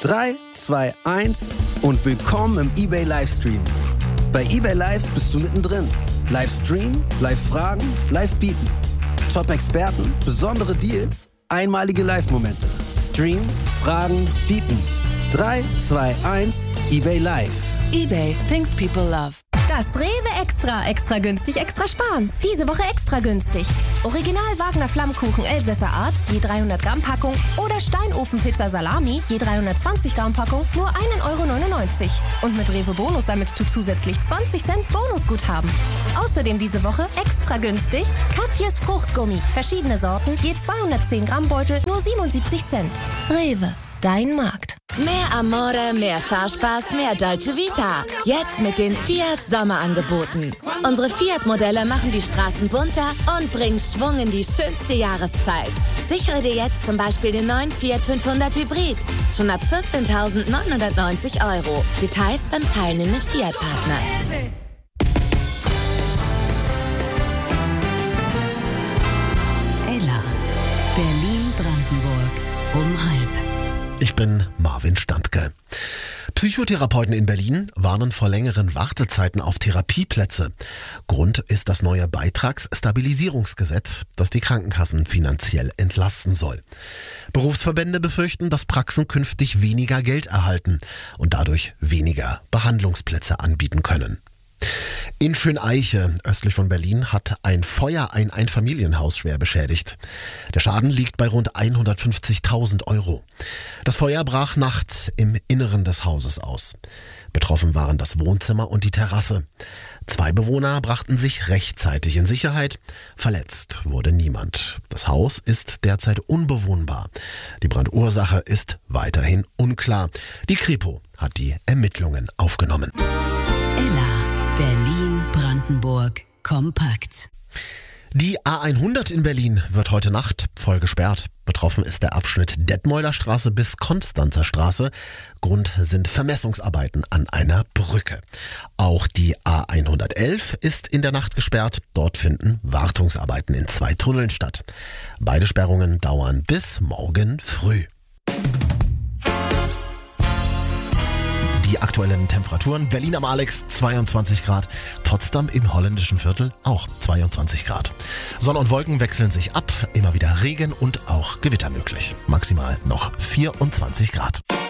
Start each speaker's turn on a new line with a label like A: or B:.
A: 3, 2, 1 und willkommen im eBay Livestream. Bei eBay Live bist du mittendrin. Live streamen, live fragen, live bieten. Top-Experten, besondere Deals, einmalige Live-Momente. Stream, fragen, bieten. 3, 2, 1, eBay Live.
B: eBay, things people love.
C: Das Rewe Extra günstig, extra sparen. Diese Woche extra günstig. Original Wagner Flammkuchen Elsässer Art, je 300 Gramm Packung oder Steinofenpizza Salami, je 320 Gramm Packung, nur 1,99 €. Und mit Rewe Bonus sammelst du zusätzlich 20 Cent Bonusguthaben. Außerdem diese Woche extra günstig Katjes Fruchtgummi, verschiedene Sorten, je 210 Gramm Beutel, nur 77 Cent. Rewe, dein Markt.
B: Mehr Amore, mehr Fahrspaß, mehr Dolce Vita. Jetzt mit den Fiat Sommerangeboten. Unsere Fiat-Modelle machen die Straßen bunter und bringen Schwung in die schönste Jahreszeit. Sichere dir jetzt zum Beispiel den neuen Fiat 500 Hybrid. Schon ab 14.990 €. Details beim teilnehmenden Fiat-Partner.
D: Ella, Berlin-Brandenburg, um 12:30.
E: Ich bin Marvin Standke. Psychotherapeuten in Berlin warnen vor längeren Wartezeiten auf Therapieplätze. Grund ist das neue Beitragsstabilisierungsgesetz, das die Krankenkassen finanziell entlasten soll. Berufsverbände befürchten, dass Praxen künftig weniger Geld erhalten und dadurch weniger Behandlungsplätze anbieten können. In Schöneiche, östlich von Berlin, hat ein Feuer ein Einfamilienhaus schwer beschädigt. Der Schaden liegt bei rund 150.000 €. Das Feuer brach nachts im Inneren des Hauses aus. Betroffen waren das Wohnzimmer und die Terrasse. 2 Bewohner brachten sich rechtzeitig in Sicherheit. Verletzt wurde niemand. Das Haus ist derzeit unbewohnbar. Die Brandursache ist weiterhin unklar. Die Kripo hat die Ermittlungen aufgenommen.
D: Berlin-Brandenburg kompakt.
E: Die A100 in Berlin wird heute Nacht voll gesperrt. Betroffen ist der Abschnitt Detmolder Straße bis Konstanzer Straße. Grund sind Vermessungsarbeiten an einer Brücke. Auch die A111 ist in der Nacht gesperrt. Dort finden Wartungsarbeiten in 2 Tunneln statt. Beide Sperrungen dauern bis morgen früh. Die aktuellen Temperaturen: Berlin am Alex 22 Grad, Potsdam im holländischen Viertel auch 22 Grad. Sonne und Wolken wechseln sich ab, immer wieder Regen und auch Gewitter möglich. Maximal noch 24 Grad.